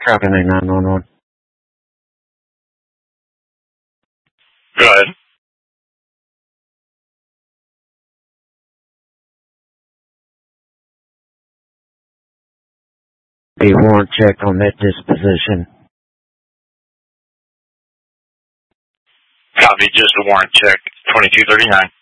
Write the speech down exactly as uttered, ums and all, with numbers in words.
Traffic nine one one. Go ahead. A warrant check on that disposition. Copy, just a warrant check, twenty-two thirty-nine.